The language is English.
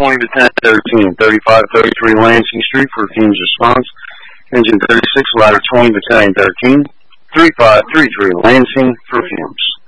20 to 1013, 3533 Lansing Street for Fumes response. Engine 36, ladder 20 to 1013, 3533 Lansing for Fumes.